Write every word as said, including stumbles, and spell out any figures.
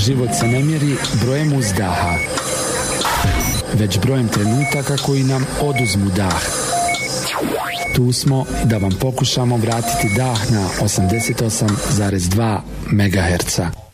Život se ne mjeri brojem uzdaha, već brojem trenutaka koji nam oduzmu dah. Tu smo da vam pokušamo vratiti dah na osamdeset osam zarez dva megaherca.